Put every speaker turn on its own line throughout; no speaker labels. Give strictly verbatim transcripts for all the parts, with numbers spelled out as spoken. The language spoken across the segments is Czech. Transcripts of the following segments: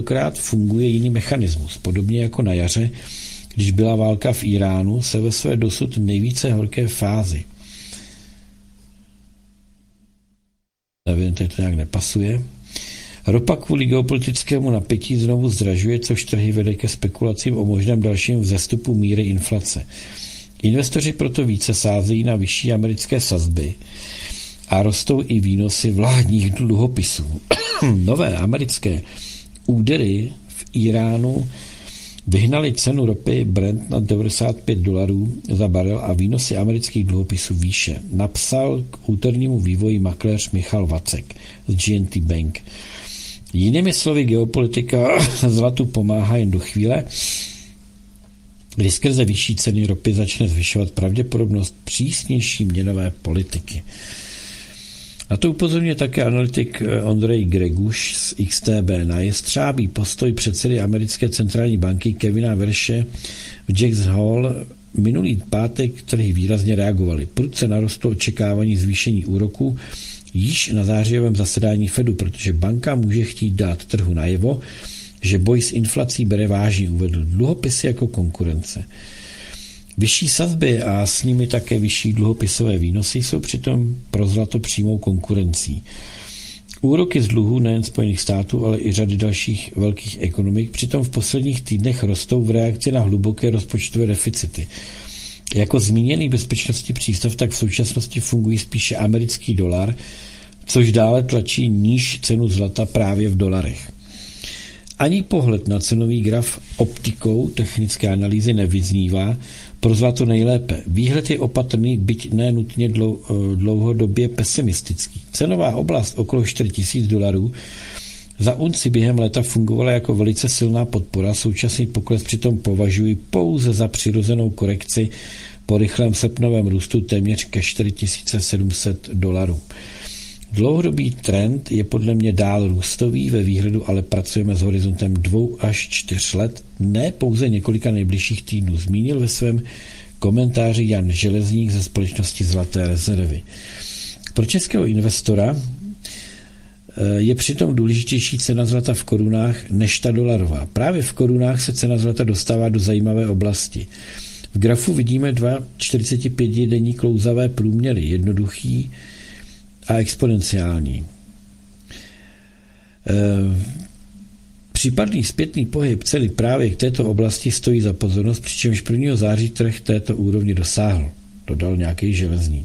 Tentokrát funguje jiný mechanismus. Podobně jako na jaře, když byla válka v Iránu, se ve své dosud nejvíce horké fázi. Nevím, teď to nějak nepasuje. Ropa kvůli geopolitickému napětí znovu zdražuje, což trhy vede ke spekulacím o možném dalším vzestupu míry inflace. Investoři proto více sázejí na vyšší americké sazby a rostou i výnosy vládních dluhopisů. Nové americké údery v Iránu vyhnali cenu ropy Brent na devadesát pět dolarů za barel a výnosy amerických dluhopisů výše. Napsal k úternímu vývoji makléř Michal Vacek z G N T Bank. Jinými slovy, geopolitika zlatu pomáhá jen do chvíle, kdy skrze vyšší ceny ropy začne zvyšovat pravděpodobnost přísnější měnové politiky. Na to upozorňuje také analytik Ondřej Greguš z X T B. Na jestřábý postoj předsedy americké centrální banky Kevina Verše v Jackson Hole minulý pátek trhy výrazně reagovaly. Prudce narostlo očekávání zvýšení úroků již na zářijovém zasedání Fedu, protože banka může chtít dát trhu najevo, že boj s inflací bere vážně, uvedl dluhopisy jako konkurence. Vyšší sazby a s nimi také vyšší dluhopisové výnosy jsou přitom pro zlato přímou konkurencí. Úroky z dluhů nejen Spojených států, ale i řady dalších velkých ekonomik přitom v posledních týdnech rostou v reakci na hluboké rozpočtové deficity. Jako zmíněný bezpečnostní přístav tak v současnosti fungují spíše americký dolar, což dále tlačí níž cenu zlata právě v dolarech. Ani pohled na cenový graf optikou technické analýzy nevyznívá pro zlato nejlépe. Výhled je opatrný, byť ne nutně dlouhodobě pesimistický. Cenová oblast okolo čtyři tisíce dolarů za unci během léta fungovala jako velice silná podpora, současný pokles přitom považuji pouze za přirozenou korekci po rychlém srpnovém růstu téměř ke čtyři tisíce sedm set dolarů. Dlouhodobý trend je podle mě dál růstový, ve výhledu ale pracujeme s horizontem dvou až čtyř let, ne pouze několika nejbližších týdnů, zmínil ve svém komentáři Jan Železník ze společnosti Zlaté rezervy. Pro českého investora je přitom důležitější cena zlata v korunách než ta dolarová. Právě v korunách se cena zlata dostává do zajímavé oblasti. V grafu vidíme dva čtyřicetipětidenní klouzavé průměry, jednoduchý a exponenciální. Případný zpětný pohyb ceny právě k této oblasti stojí za pozornost, přičemž prvního září trh této úrovni dosáhl, dodal nějaký Železník.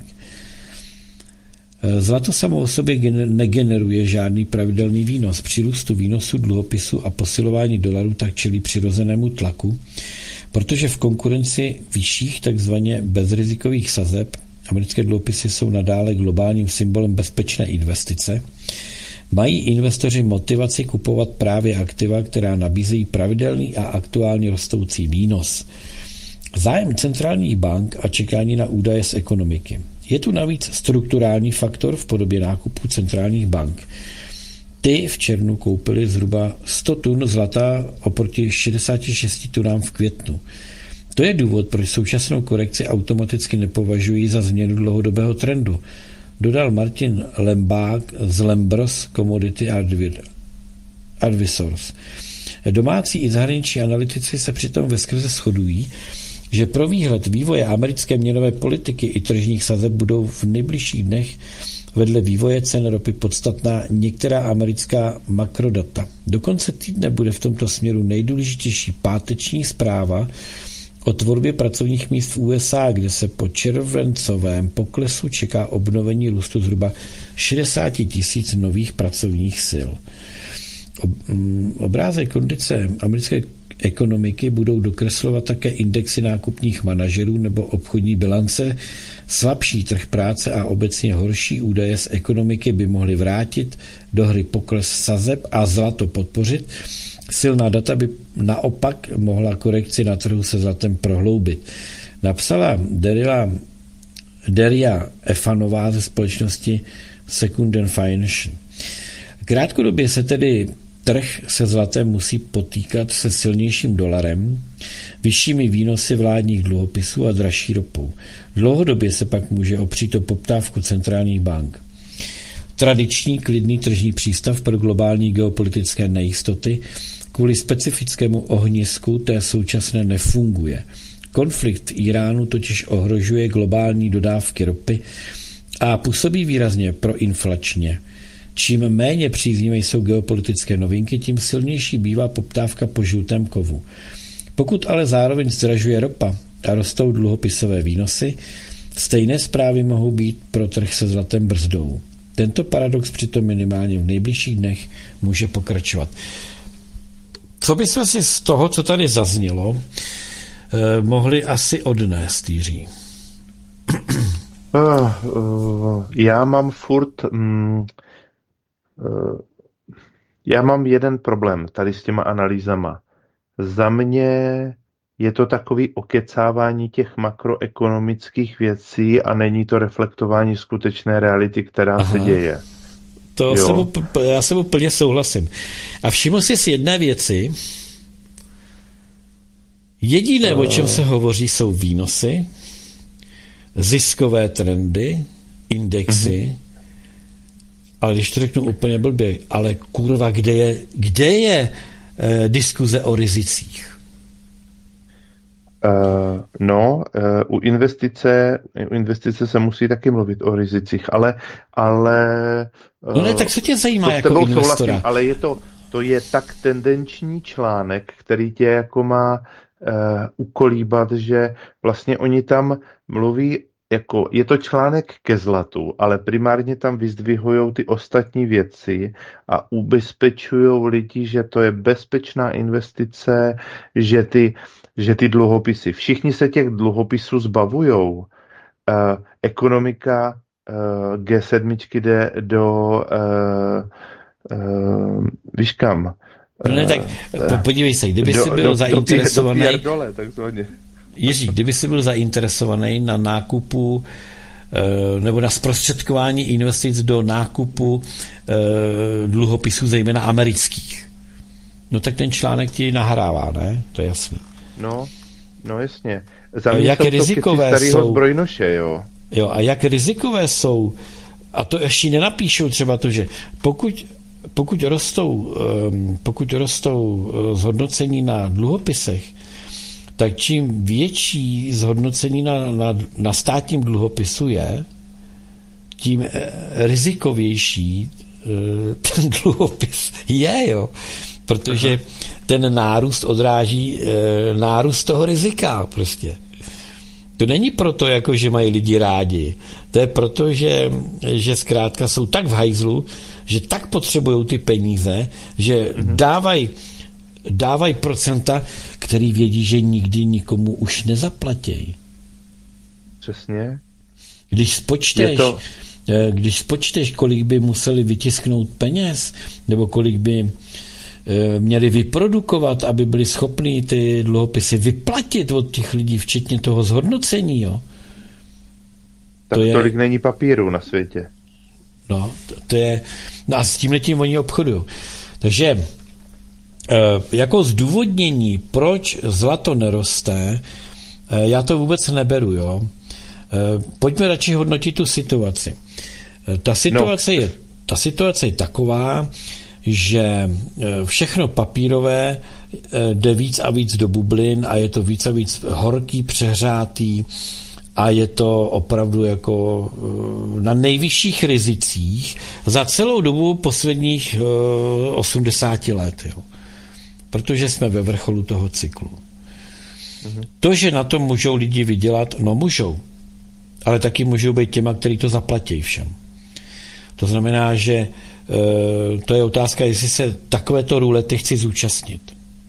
Zlato samo o sobě negeneruje žádný pravidelný výnos. Při růstu výnosu dluhopisu a posilování dolaru tak čelí přirozenému tlaku, protože v konkurenci vyšších takzvaně bezrizikových sazeb americké dluhopisy jsou nadále globálním symbolem bezpečné investice. Mají investoři motivaci kupovat právě aktiva, která nabízejí pravidelný a aktuálně rostoucí výnos. Zájem centrálních bank a čekání na údaje z ekonomiky. Je tu navíc strukturální faktor v podobě nákupů centrálních bank. Ty v červnu koupily zhruba sto tun zlata oproti šedesáti šesti tunám v květnu. To je důvod, proč současnou korekci automaticky nepovažují za změnu dlouhodobého trendu, dodal Martin Lembák z Lembros Commodity Advisors. Domácí i zahraniční analytici se přitom veskrze shodují, že pro výhled vývoje americké měnové politiky i tržních sazeb budou v nejbližších dnech vedle vývoje cen ropy podstatná některá americká makrodata. Do konce týdne bude v tomto směru nejdůležitější páteční zpráva o tvorbě pracovních míst v U S A, kde se po červencovém poklesu čeká obnovení růstu zhruba šedesát tisíc nových pracovních sil. Obrázek kondice americké ekonomiky budou dokreslovat také indexy nákupních manažerů nebo obchodní bilance. Slabší trh práce a obecně horší údaje z ekonomiky by mohly vrátit do hry pokles sazeb a zlato podpořit. Silná data by naopak mohla korekci na trhu se zlatem prohloubit. Napsala Derila, Deria Efanová ze společnosti Second Financial. Krátkodobě se tedy trh se zlatem musí potýkat se silnějším dolarem, vyššími výnosy vládních dluhopisů a dražší ropou. Dlouhodobě se pak může opřít o poptávku centrálních bank. Tradiční klidný tržní přístav pro globální geopolitické nejistoty kvůli specifickému ohnisku té současné nefunguje. Konflikt Iránu totiž ohrožuje globální dodávky ropy a působí výrazně proinflačně. Čím méně příznivé jsou geopolitické novinky, tím silnější bývá poptávka po žlutém kovu. Pokud ale zároveň zdražuje ropa a rostou dluhopisové výnosy, stejné zprávy mohou být pro trh se zlatem brzdou. Tento paradox přitom minimálně v nejbližších dnech může pokračovat. Co bychom si z toho, co tady zaznělo, eh, mohli asi odnést, Jiří?
Uh, uh, já mám furt... Mm, uh, já mám jeden problém tady s těma analýzama. Za mě je to takový okecávání těch makroekonomických věcí a není to reflektování skutečné reality, která Aha. se děje.
To jsem, já jsem úplně souhlasím. A všiml jsi si jedné věci. Jediné, uh. o čem se hovoří, jsou výnosy, ziskové trendy, indexy, uh-huh. ale když to řeknu úplně blbě, ale kurva, kde je, kde je eh, diskuze o rizicích?
Uh, no, uh, u investice, u investice se musí taky mluvit o rizicích, ale, ale
uh, no ne, tak co tě zajímá jako investora? Souhlasím,
ale je to, to je tak tendenční článek, který tě jako má uh, ukolíbat, že vlastně oni tam mluví, jako je to článek ke zlatu, ale primárně tam vyzdvihují ty ostatní věci a ubezpečují lidi, že to je bezpečná investice, že ty že ty dluhopisy, všichni se těch dluhopisů zbavujou. Uh, ekonomika uh, G sedm jde do, uh, uh, víš kam?
Uh, no ne, tak uh, podívej se, kdyby jsi byl do, zainteresovaný...
Do dole, takzvaně.
Jiří, kdyby jsi byl zainteresovaný na nákupu uh, nebo na zprostředkování investic do nákupu uh, dluhopisů, zejména amerických, no tak ten článek ti nahrává, ne? To je jasný.
No, no jasně. Za mě
jak
jsou
rizikové
to
jsou
zbrojnoše, jo.
Jo, a jak rizikové jsou, a to ještě nenapíšou třeba to, že pokud, pokud rostou, pokud rostou zhodnocení na dluhopisech, tak čím větší zhodnocení na, na, na státním dluhopisu je, tím rizikovější ten dluhopis je, jo. Protože Aha. ten nárůst odráží e, nárůst toho rizika prostě. To není proto, jako, že mají lidi rádi. To je proto, že, že zkrátka jsou tak v hajzlu, že tak potřebují ty peníze, že mhm. dávají dávaj procenta, který vědí, že nikdy nikomu už nezaplatí.
Přesně.
Když spočteš, to... když spočteš, kolik by museli vytisknout peněz, nebo kolik by měli vyprodukovat, aby byli schopni ty dluhopisy vyplatit od těch lidí, včetně toho zhodnocení, jo.
Tak to je, tolik není papíru na světě.
No, to, to je, no a s tímhletím oni obchodují. Takže jako zdůvodnění, proč zlato neroste, já to vůbec neberu, jo. Pojďme radši hodnotit tu situaci. Ta situace, no. je, ta situace je taková, že všechno papírové jde víc a víc do bublin a je to víc a víc horký, přehřátý a je to opravdu jako na nejvyšších rizicích za celou dobu posledních osmdesáti let. Jo. Protože jsme ve vrcholu toho cyklu. Mhm. To, že na tom můžou lidi vydělat, no můžou. Ale taky můžou být těma, který to zaplatí všem. To znamená, že to je otázka, jestli se takovéto rulety chci zúčastnit.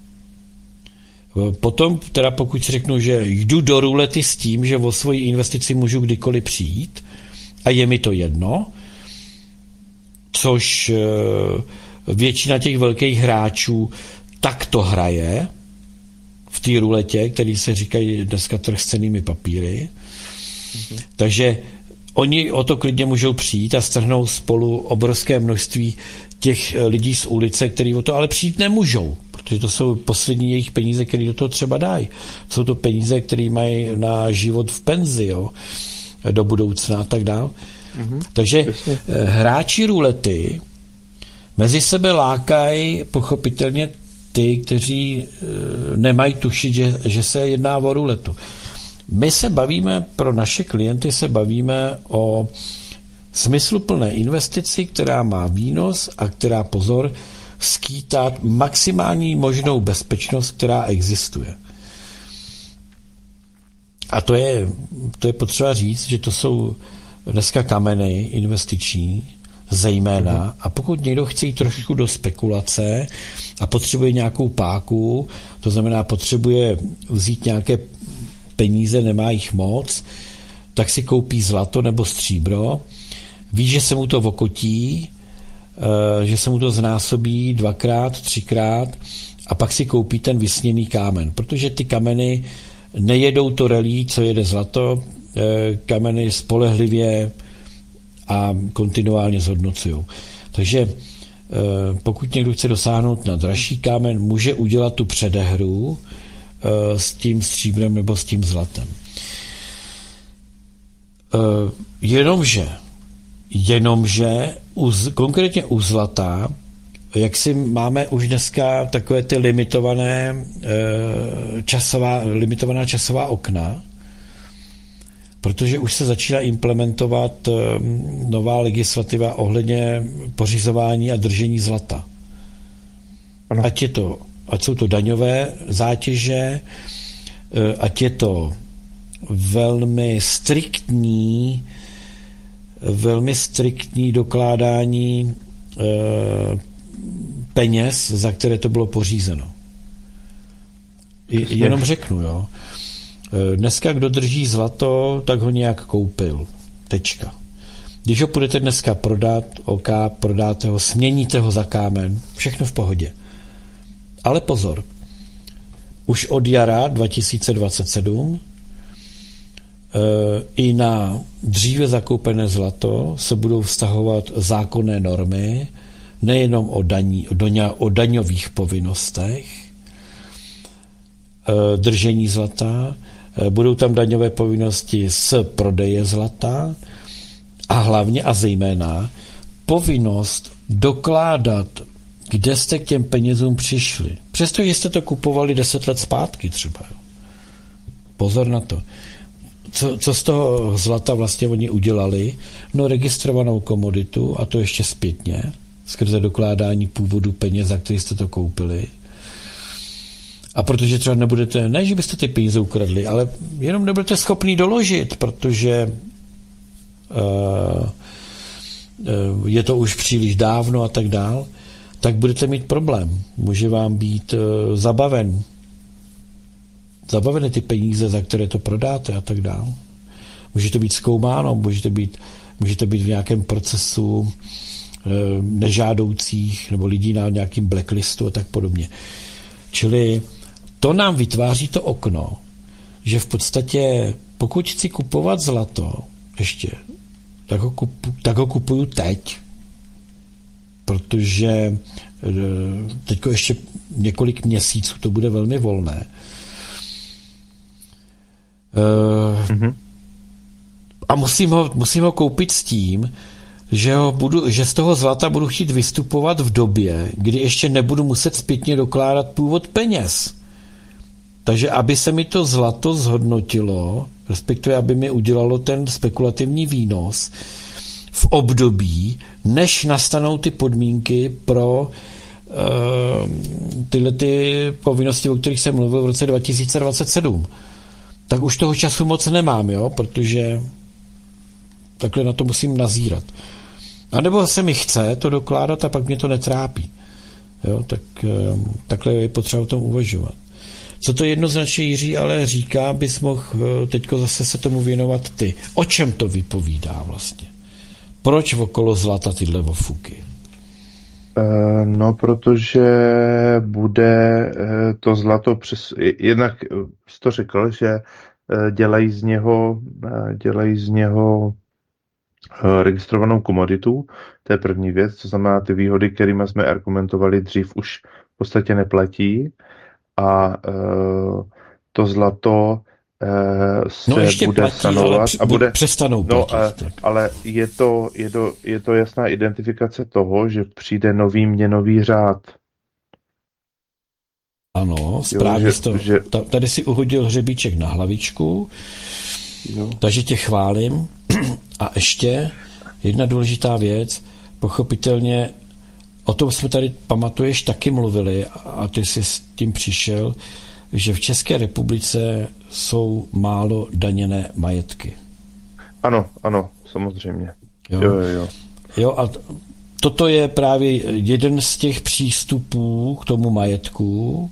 Potom, teda pokud si řeknu, že jdu do rulety s tím, že o svoji investici můžu kdykoliv přijít a je mi to jedno, což většina těch velkých hráčů tak to hraje v té ruletě, který se říkají dneska trh s cennými papíry. Mm-hmm. Takže oni o to klidně můžou přijít a strhnou spolu obrovské množství těch lidí z ulice, kteří o to ale přijít nemůžou, protože to jsou poslední jejich peníze, které do toho třeba dají. Jsou to peníze, které mají na život v penzi, jo, do budoucna a tak dále. Mm-hmm. Takže Jasně. hráči rulety mezi sebe lákají pochopitelně ty, kteří e, nemají tušit, že, že se jedná o ruletu. My se bavíme, pro naše klienty se bavíme o smysluplné investici, která má výnos a která, pozor, skýtá maximální možnou bezpečnost, která existuje. A to je, to je potřeba říct, že to jsou dneska kameny investiční, zejména, a pokud někdo chce jít trošku do spekulace a potřebuje nějakou páku, to znamená potřebuje vzít nějaké peníze, nemá jich moc, tak si koupí zlato nebo stříbro, ví, že se mu to okotí, že se mu to znásobí dvakrát, třikrát a pak si koupí ten vysněný kámen, protože ty kameny nejedou to relí, co jede zlato, kameny spolehlivě a kontinuálně zhodnocují. Takže pokud někdo chce dosáhnout na dražší kámen, může udělat tu předehru s tím stříbrem nebo s tím zlatem. Jenomže, jenomže u, konkrétně u zlata, jak si máme už dneska takové ty limitované časová, limitovaná časová okna, protože už se začíná implementovat nová legislativa ohledně pořizování a držení zlata. Ano. Ať je to, ať jsou to daňové zátěže, ať je to velmi striktní, velmi striktní dokládání peněz, za které to bylo pořízeno. Jenom řeknu, jo. Dneska, kdo drží zlato, tak ho nějak koupil. Tečka. Když ho budete dneska prodat, OK, prodáte ho, směníte ho za kámen, všechno v pohodě. Ale pozor, už od jara dva tisíce dvacet sedm i na dříve zakoupené zlato se budou vztahovat zákonné normy, nejenom o, daní, o, doňa, o daňových povinnostech, držení zlata, budou tam daňové povinnosti z prodeje zlata a hlavně a zejména povinnost dokládat, kde jste k těm penězům přišli. Přestože jste to kupovali deset let zpátky třeba. Pozor na to. Co, co z toho zlata vlastně oni udělali? No registrovanou komoditu, a to ještě zpětně, skrze dokládání původu peněz, za který jste to koupili. A protože třeba nebudete, ne, že byste ty peníze ukradli, ale jenom nebudete schopni doložit, protože uh, uh, je to už příliš dávno a tak dál, tak budete mít problém. Může vám být uh, zabaven. Zabaveny ty peníze, za které to prodáte a tak dál. Může to být zkoumáno, můžete být, můžete být v nějakém procesu uh, nežádoucích nebo lidí na nějakým blacklistu a tak podobně. Čili to nám vytváří to okno, že v podstatě, pokud chci kupovat zlato ještě, tak ho, kupu, tak ho kupuju teď, protože teď ještě několik měsíců to bude velmi volné. Mm-hmm. A musím ho, musím ho koupit s tím, že, ho budu, že z toho zlata budu chtít vystupovat v době, kdy ještě nebudu muset zpětně dokládat původ peněz. Takže aby se mi to zlato zhodnotilo, respektive aby mi udělalo ten spekulativní výnos v období, než nastanou ty podmínky pro uh, tyhle ty povinnosti, o kterých jsem mluvil v roce dva tisíce dvacet sedm. Tak už toho času moc nemám, jo, protože takhle na to musím nazírat. A nebo se mi chce to dokládat a pak mě to netrápí. Jo, tak takhle je potřeba o tom uvažovat. Co to jednoznačně Jiří ale říká, bys mohl teďko zase se tomu věnovat ty. O čem to vypovídá vlastně? Proč okolo zlata tyhle ofuky?
No, protože bude to zlato přes... Jednak jsi to řekl, že dělají z něho, dělají z něho registrovanou komoditu, to je první věc, to znamená ty výhody, kterými jsme argumentovali dřív, už v podstatě neplatí a to zlato se
no ještě
bude
platí,
sanovat a bude
přestanou platit.
No, ale je to, je, to, je to jasná identifikace toho, že přijde nový měnový řád.
Ano, správně
jo,
jsi to.
že,
Ta- Tady si uhodil hřebíček na hlavičku,
jo.
takže tě chválím. A ještě jedna důležitá věc, pochopitelně, o tom jsme tady, pamatuješ, taky mluvili a ty jsi s tím přišel, že v České republice jsou málo daněné majetky.
Ano, ano, samozřejmě.
Jo,
Jo, jo, jo.
jo a t- toto je právě jeden z těch přístupů k tomu majetku,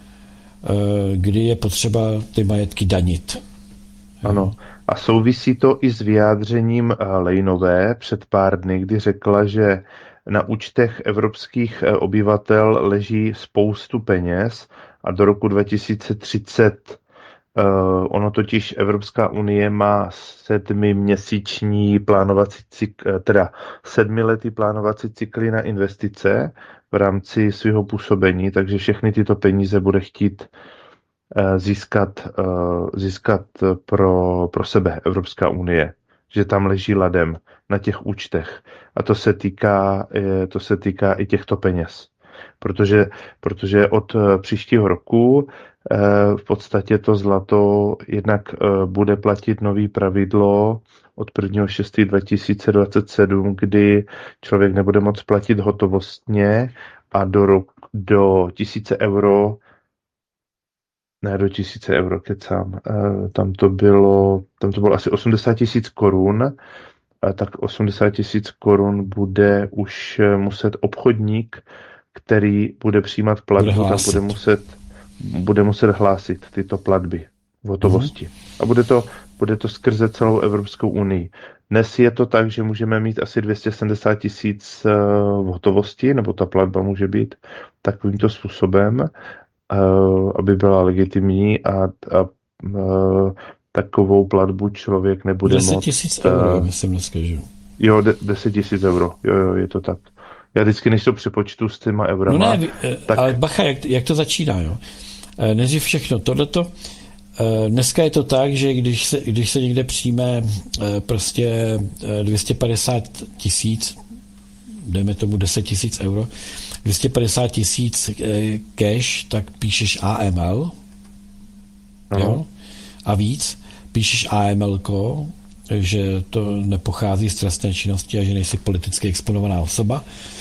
eh, kdy je potřeba ty majetky danit.
Ano. A souvisí to i s vyjádřením eh, Lejnové před pár dny, kdy řekla, že na účtech evropských eh, obyvatel leží spoustu peněz a do roku dva tisíce třicet eh, ono totiž Evropská unie má sedmiměsíční plánovací cykl, teda sedmiletý plánovací cykly na investice v rámci svého působení, takže všechny tyto peníze bude chtít eh, získat, eh, získat pro, pro sebe Evropská unie, že tam leží ladem na těch účtech. A to se týká, eh, to se týká i těchto peněz. Protože, protože od eh, příštího roku eh, v podstatě to zlato jednak eh, bude platit nový pravidlo od prvního šestého dva tisíce dvacet sedm, kdy člověk nebude moct platit hotovostně a do, rok, do tisíce euro ne, do tisíce euro, kecám. E, tam to bylo, tam to bylo asi osmdesát tisíc korun, a tak osmdesát tisíc korun bude už muset obchodník, který bude přijímat platbu,
Bude
tak
hlásit.
bude muset, bude muset hlásit tyto platby v hotovosti. Mm. A bude to, bude to skrze celou Evropskou unii. Dnes je to tak, že můžeme mít asi dvě stě sedmdesát tisíc v hotovosti, nebo ta platba může být takovýmto způsobem, aby byla legitimní a, a, a takovou platbu člověk nebude moct.
deset tisíc euro, myslím dneska, že?
Jo, de, deset tisíc euro, jo, jo, je to tak. Já vždycky, než to přepočtu s těma eurama.
No ne, tak... ale bacha, jak, jak to začíná, jo? Nejdřív všechno tohleto. Dneska je to tak, že když se, když se někde přijme prostě dvě stě padesát tisíc, dejme tomu deset tisíc euro, dvě stě padesát tisíc cash, tak píšeš A M L, jo? A víc, píšeš A M L ko, že to nepochází z trestné činnosti a že nejsi politicky exponovaná osoba.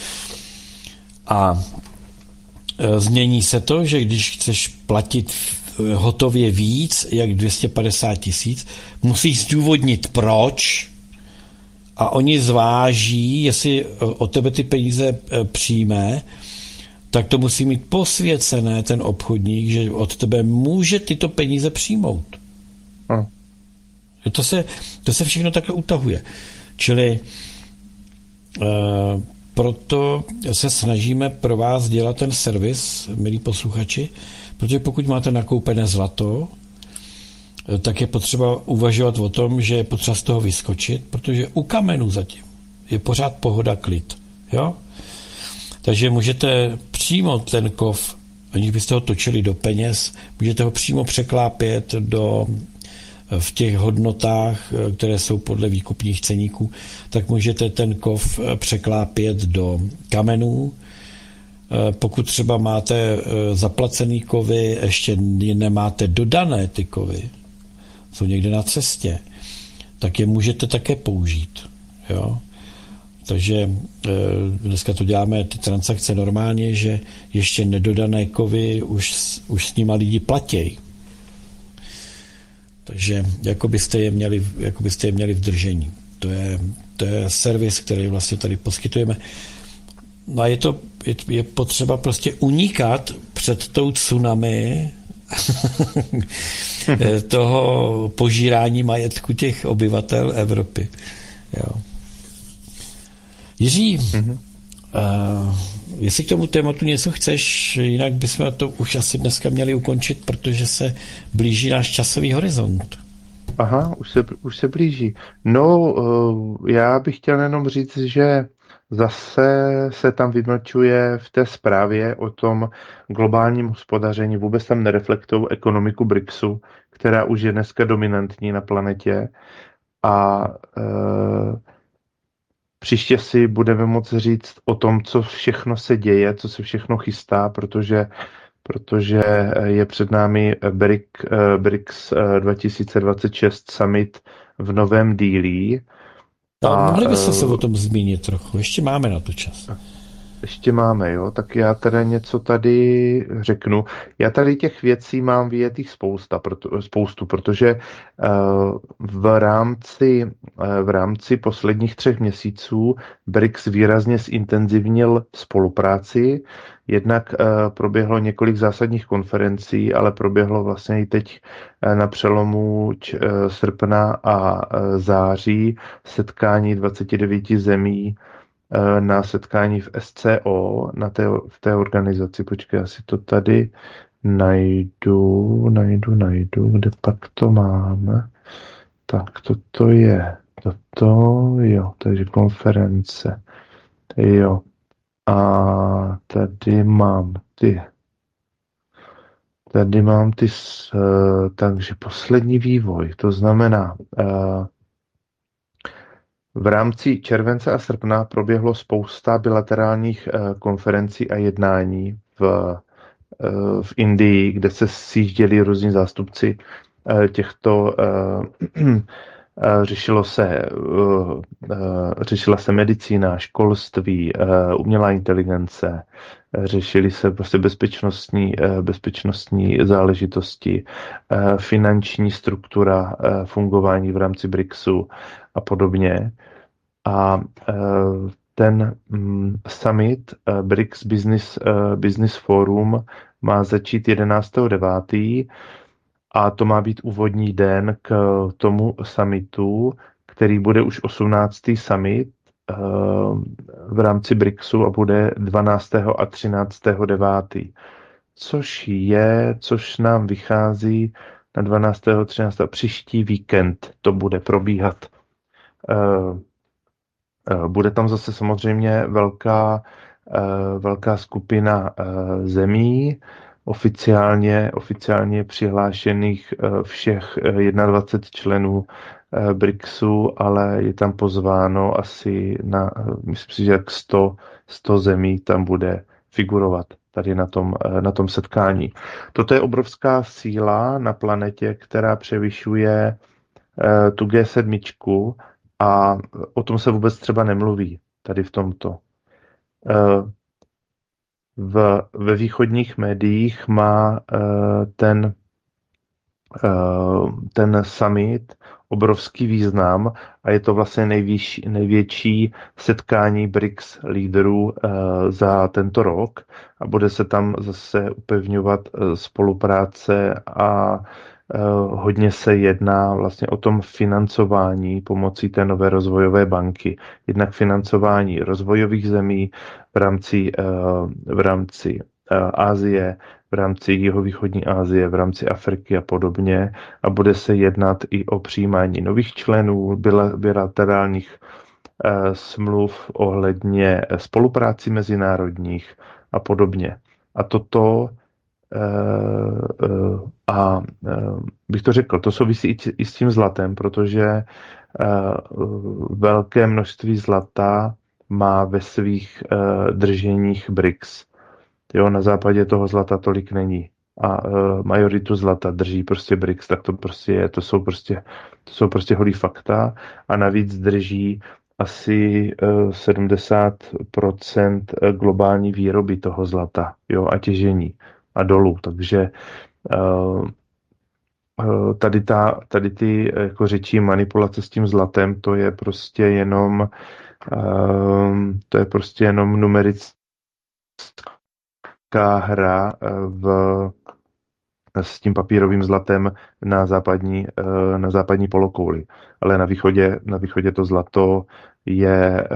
A změní se to, že když chceš platit hotově víc jak dvě stě padesát tisíc, musíš zdůvodnit proč a oni zváží, jestli od tebe ty peníze přijme, tak to musí mít posvěcené ten obchodník, že od tebe může tyto peníze přijmout.
Hmm.
To se, to se všechno takhle utahuje. Čili uh, proto se snažíme pro vás dělat ten servis, milí posluchači, protože pokud máte nakoupené zlato, tak je potřeba uvažovat o tom, že je potřeba z toho vyskočit, protože u kamenů zatím je pořád pohoda, klid. Jo? Takže můžete přímo ten kov, aniž byste ho točili do peněz, můžete ho přímo překlápět do, v těch hodnotách, které jsou podle výkupních ceníků, tak můžete ten kov překlápět do kamenů. Pokud třeba máte zaplacený kovy, ještě nemáte dodané ty kovy, jsou někde na cestě, tak je můžete také použít. Jo? Takže dneska to děláme ty transakce normálně, že ještě nedodané kovy už, už s nima lidi platějí. Takže jako byste je měli, jako byste je měli v držení. To je, to je servis, který vlastně tady poskytujeme. No a je to je, je potřeba prostě unikat před tou tsunami toho požírání majetku těch obyvatel Evropy. Jo. Jiří, mm-hmm. uh, jestli k tomu tématu něco chceš, jinak bychom to už asi dneska měli ukončit, protože se blíží náš časový horizont.
Aha, už se, už se blíží. No, uh, já bych chtěl jenom říct, že zase se tam vymlčuje v té zprávě o tom globálním hospodaření. Vůbec tam nereflektují ekonomiku BRICSu, která už je dneska dominantní na planetě. A uh, příště si budeme moci říct o tom, co všechno se děje, co se všechno chystá, protože protože je před námi BRIC, BRICS dva tisíce dvacet šest summit v Novém Dýlí.
No,
A
mohli byste se o tom zmínit trochu, ještě máme na to čas.
ještě máme, jo, tak já teda něco tady řeknu. Já tady těch věcí mám vyjetých spousta, proto, spoustu, protože uh, v rámci, uh, v rámci posledních třech měsíců BRICS výrazně zintenzivnil spolupráci. Jednak uh, proběhlo několik zásadních konferencí, ale proběhlo vlastně i teď uh, na přelomu č, uh, srpna a uh, září setkání dvaceti devíti zemí na setkání v S C O, na té, v té organizaci. Počkej, já si to tady najdu, najdu, najdu, kde pak to máme. Tak, toto je, toto, jo, takže konference, jo. A tady mám ty, tady mám ty, takže poslední vývoj, to znamená, v rámci července a srpna proběhlo spousta bilaterálních konferencí a jednání v, v Indii, kde se sjížděli různí zástupci těchto. Řešilo se, řešila se medicína, školství, umělá inteligence, řešily se prostě bezpečnostní, bezpečnostní záležitosti, finanční struktura fungování v rámci BRICSu a podobně. A ten summit BRICS Business, Business Forum má začít jedenáctého devátého a to má být úvodní den k tomu summitu, který bude už osmnáctý summit v rámci BRICSu a bude dvanáctého a třináctého devátého Což je, což nám vychází na dvanáctého třináctého příští víkend to bude probíhat. Bude tam zase samozřejmě velká, velká skupina zemí, oficiálně, oficiálně přihlášených všech dvacet jedna členů BRICSu, ale je tam pozváno asi na, myslím si, že jak sto, sto zemí tam bude figurovat tady na tom, na tom setkání. Toto je obrovská síla na planetě, která převyšuje tu G sedm a o tom se vůbec třeba nemluví tady v tomto. V, ve východních médiích má ten, ten summit obrovský význam a je to vlastně největší, největší setkání BRICS líderů za tento rok a bude se tam zase upevňovat spolupráce a hodně se jedná vlastně o tom financování pomocí té nové rozvojové banky. Jednak financování rozvojových zemí v rámci, v rámci Asie, v rámci jihovýchodní Asie, v rámci Afriky a podobně. A bude se jednat i o přijímání nových členů, bilaterálních smluv ohledně spolupráci mezinárodních a podobně. A toto a bych to řekl, to souvisí i s tím zlatem, protože velké množství zlata má ve svých drženích BRICS. Jo, na západě toho zlata tolik není. A majoritu zlata drží prostě BRICS, tak to prostě je, to jsou prostě, to jsou prostě holý fakta a navíc drží asi sedmdesát procent globální výroby toho zlata, jo, a těžení a dolů, takže uh, uh, tady, ta, tady ty jako řečí manipulace s tím zlatem, to je prostě jenom uh, to je prostě jenom numerická hra v, s tím papírovým zlatem na západní, uh, na západní polokouli, ale na východě, na východě to zlato je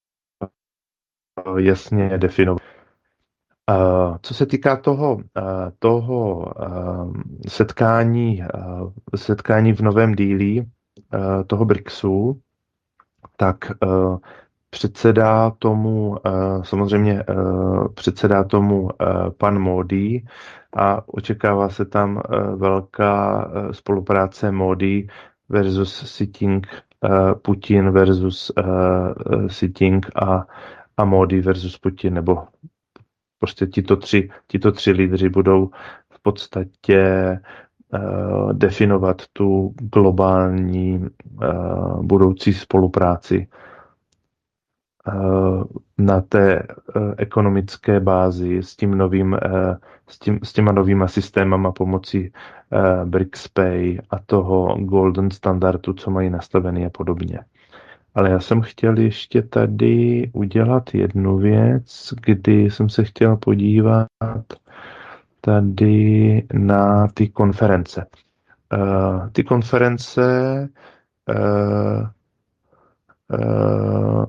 uh, jasně definované. Uh, co se týká toho, uh, toho uh, setkání, uh, setkání v Novém Dýlí, uh, toho BRICSu, tak uh, předsedá tomu, uh, samozřejmě uh, předsedá tomu uh, pan Módi a očekává se tam uh, velká uh, spolupráce Módi versus Xi Jinping, uh, Putin versus uh, Xi Jinping a, a Módi versus Putin, nebo prostě tito tři, tito tři lídři budou v podstatě uh, definovat tu globální uh, budoucí spolupráci uh, na té uh, ekonomické bázi s tím novým, uh, s, tím, s těma novýma systémama pomocí uh, BRICS Pay a toho Golden standardu, co mají nastavený a podobně. Ale já jsem chtěl ještě tady udělat jednu věc, kdy jsem se chtěl podívat tady na ty konference. Uh, ty konference uh, uh,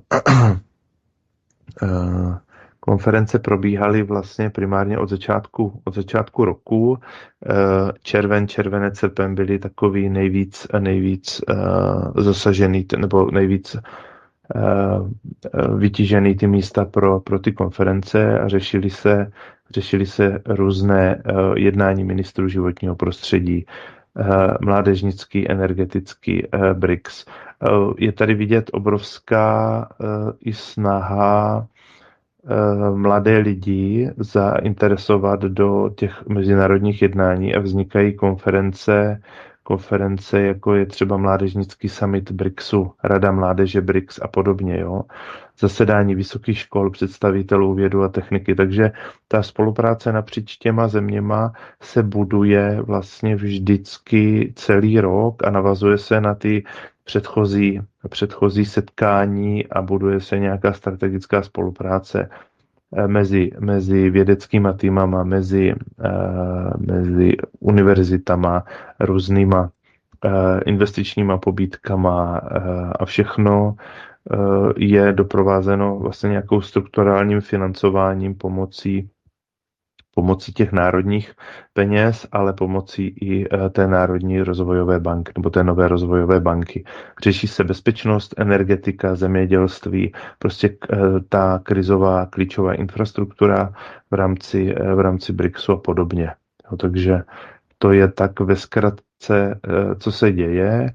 uh, konference probíhaly vlastně primárně od začátku, od začátku roku. Červen, červenec, srpen byly takový nejvíc, nejvíc uh, zasažený, nebo nejvíc uh, vytížený ty místa pro, pro ty konference a řešili se, řešili se různé uh, jednání ministrů životního prostředí, uh, mládežnický, energetický, uh, BRICS. Uh, je tady vidět obrovská uh, i snaha mladé lidi zainteresovat do těch mezinárodních jednání a vznikají konference, konference jako je třeba Mládežnický summit BRICSu, Rada mládeže BRICS a podobně, jo. Zasedání vysokých škol, představitelů vědu a techniky, takže ta spolupráce napříč těma zeměma se buduje vlastně vždycky celý rok a navazuje se na ty předchozí, předchozí setkání a buduje se nějaká strategická spolupráce mezi, mezi vědeckýma týmama, mezi, uh, mezi univerzitama, různýma uh, investičníma pobídkama uh, a všechno uh, je doprovázeno vlastně nějakou strukturálním financováním pomocí pomocí těch národních peněz, ale pomocí i té národní rozvojové banky, nebo té nové rozvojové banky. Řeší se bezpečnost, energetika, zemědělství, prostě ta krizová klíčová infrastruktura v rámci, v rámci BRICSu a podobně. No, takže to je tak ve zkratce, co se děje,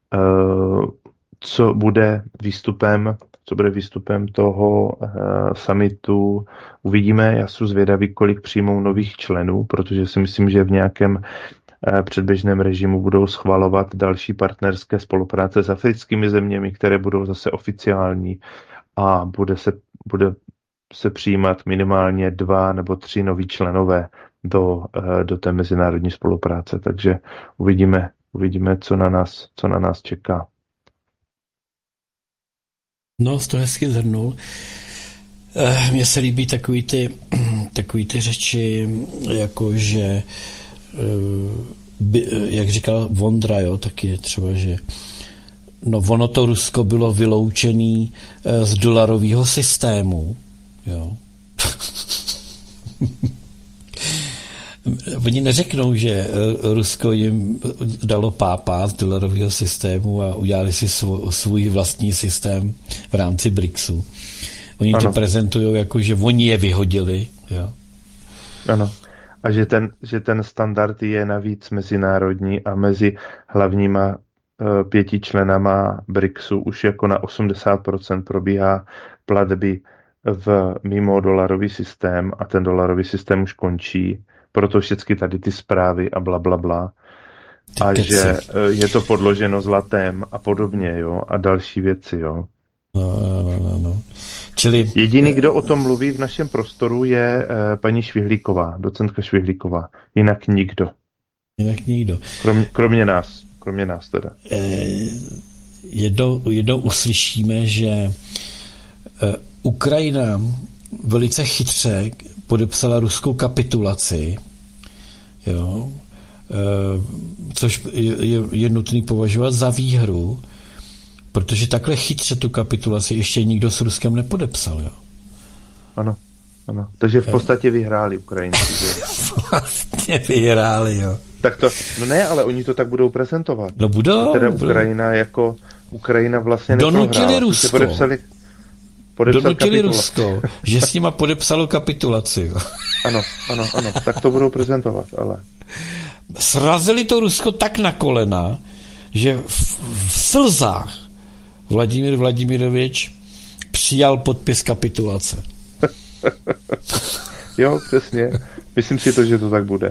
co bude výstupem co bude výstupem toho uh, summitu. Uvidíme, já jsem zvědavý, kolik přijmou nových členů, protože si myslím, že v nějakém uh, předběžném režimu budou schvalovat další partnerské spolupráce s africkými zeměmi, které budou zase oficiální a bude se, bude se přijímat minimálně dva nebo tři noví členové do, uh, do té mezinárodní spolupráce. Takže uvidíme, uvidíme, co na nás, co na nás čeká.
No, to hezky zhrnul. Mně se líbí takový ty, takový ty řeči, jako že, jak říkal Vondra, jo, taky třeba, že no, ono to Rusko bylo vyloučený z dolarového systému, jo. Oni neřeknou, že Rusko jim dalo pápa z dolarového systému a udělali si svůj, svůj vlastní systém v rámci BRICSu. Oni ano. to prezentují jako, že oni je vyhodili. Jo.
Ano. A že ten, že ten standard je navíc mezinárodní a mezi hlavníma uh, pěti členama BRICSu už jako na osmdesát procent probíhá platby v mimo dolarový systém a ten dolarový systém už končí. Proto všechny tady ty zprávy a bla, bla, bla. A že je to podloženo zlatem a podobně, jo, a další věci, jo.
No, no, no, no. Čili...
Jediný, kdo o tom mluví v našem prostoru, je uh, paní Švihlíková, docentka Švihlíková. Jinak nikdo.
Jinak nikdo.
Kromě, kromě nás. Kromě nás teda.
Eh, jednou, jednou uslyšíme, že eh, Ukrajina velice chytře podepsala ruskou kapitulaci, jo, e, což je, je, je nutný považovat za výhru, protože takhle chytře tu kapitulaci ještě nikdo s Ruskem nepodepsal. Jo.
Ano, ano. Takže v podstatě vyhráli Ukrajinci.
Vlastně vyhráli, jo.
Tak to, no ne, ale oni to tak budou prezentovat.
No budou.
Teda Ukrajina jako, Ukrajina vlastně neprohrála.
Donutili Rusko.
Podepsali,
Donutili Rusko, že s nima podepsalo kapitulaci. Jo.
Ano, ano, ano, tak to budou prezentovat, ale...
Srazili to Rusko tak na kolena, že v, v slzách Vladimír Vladimirovič přijal podpis kapitulace.
Jo, přesně. Myslím si to, že to tak bude.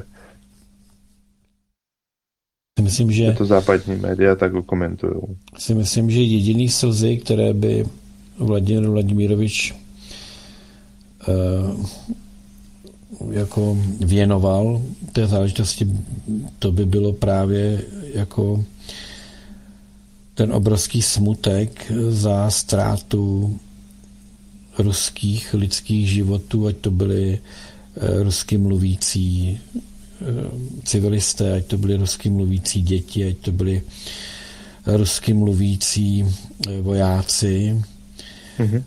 Myslím, že,
že to západní média tak komentují.
Si myslím, že jediný slzy, které by Vladimír Vladimirovič uh, jako věnoval té záležitosti, to by bylo právě jako ten obrovský smutek za ztrátu ruských lidských životů, ať to byly uh, rusky mluvící civilisté, ať to byly rusky mluvící děti, ať to byly rusky mluvící vojáci, mm-hmm.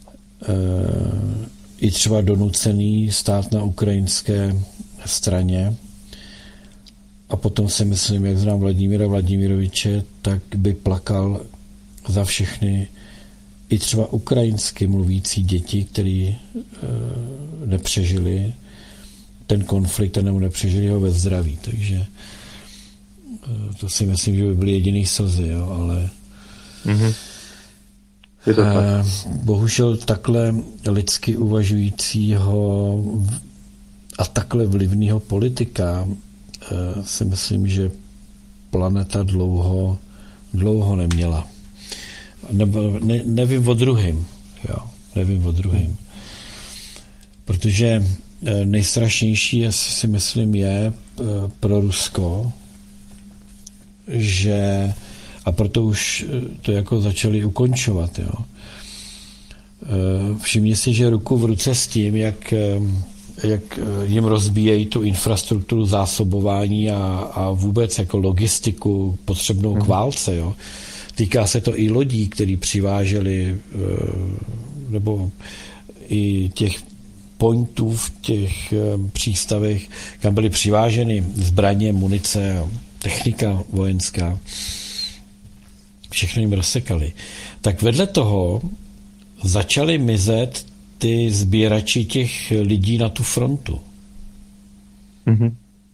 i třeba donucený stát na ukrajinské straně. A potom si myslím, jak znám Vladimíra Vladimiroviče, tak by plakal za všechny i třeba ukrajinsky mluvící děti, který nepřežili ten konflikt a nebo nepřežili ho ve zdraví. Takže to si myslím, že by byly jediný slzy, jo, ale
mm-hmm. Je to tak.
Bohužel takhle lidsky uvažujícího a takhle vlivného politika si myslím, že planeta dlouho, dlouho neměla. Nebo, ne, nevím o druhým. Jo, nevím o druhým. Protože nejstrašnější, si myslím, je pro Rusko, že, a proto už to jako začali ukončovat, jo. Všimni si, že ruku v ruce s tím, jak, jak jim rozbíjejí tu infrastrukturu zásobování a, a vůbec jako logistiku potřebnou k válce, jo. Týká se to i lodí, který přiváželi, nebo i těch pointů v těch přístavech, kam byly přiváženy zbraně, munice, technika vojenská. Všechno jim rozsekali. Tak vedle toho začaly mizet ty sběrači těch lidí na tu frontu. Mm-hmm.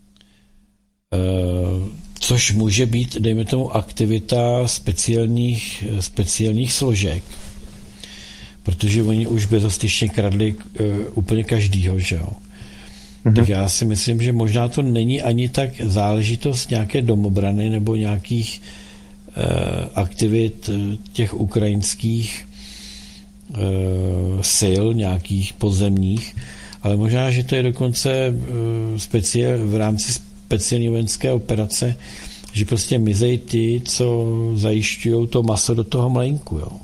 Což může být, dejme tomu, aktivita speciálních, speciálních složek, protože oni už bezostyšně kradli uh, úplně každýho, že jo. Mm-hmm. Tak já si myslím, že možná to není ani tak záležitost nějaké domobrany nebo nějakých uh, aktivit těch ukrajinských uh, sil, nějakých podzemních, ale možná, že to je dokonce uh, speciál, v rámci speciální vojenské operace, že prostě mizejí ty, co zajišťují to maso do toho mlejnku, jo.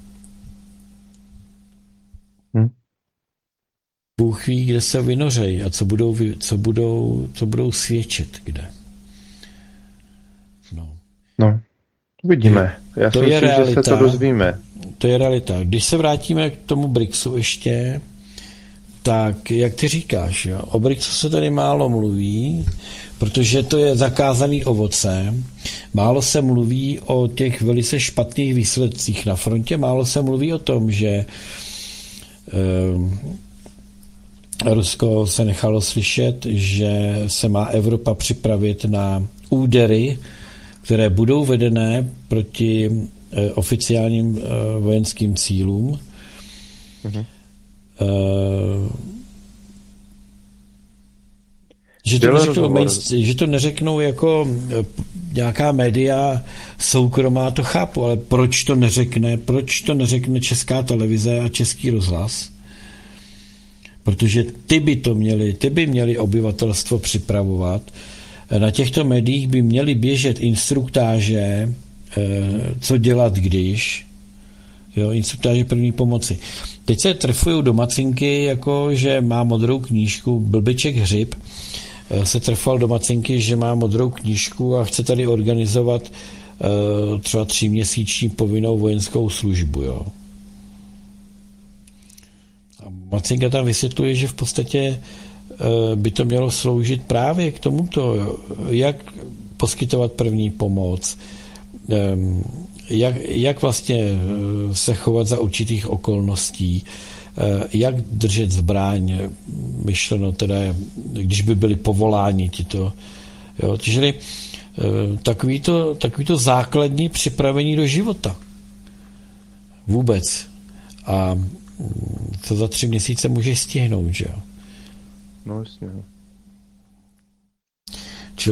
Bůh ví, kde se vynořejí a co budou, co budou, co budou svědčit, kde. No.
No, uvidíme. Já
to
si myslím, realita, že se to dozvíme.
To je realita. Když se vrátíme k tomu BRICSu ještě, tak jak ty říkáš, jo, o BRICSu se tady málo mluví, protože to je zakázaný ovoce. Málo se mluví o těch velice špatných výsledcích na frontě, málo se mluví o tom, že eh, Rusko se nechalo slyšet, že se má Evropa připravit na údery, které budou vedené proti eh, oficiálním eh, vojenským cílům. Mhm. Eh, že, to neřeknou, že to neřeknou jako nějaká média soukromá, to chápu, ale proč to neřekne, proč to neřekne Česká televize a Český rozhlas? Protože ty by to měli, ty by měli obyvatelstvo připravovat. Na těchto médiích by měly běžet instruktáže, co dělat, když. Jo, instruktáže první pomoci. Teď se trefují do Macinky, jako že má modrou knížku, blbeček Hřib se trefal do Macinky, že má modrou knížku a chce tady organizovat třeba tříměsíční povinnou vojenskou službu, jo. Macinka tam vysvětluje, že v podstatě by to mělo sloužit právě k tomuto, jak poskytovat první pomoc, jak, jak vlastně se chovat za určitých okolností, jak držet zbraň, myšleno teda, když by byli povoláni tito. Jo, čili takový to, takový to základní připravení do života. Vůbec. A to za tři měsíce můžeš stihnout, že jo?
no jasně. No.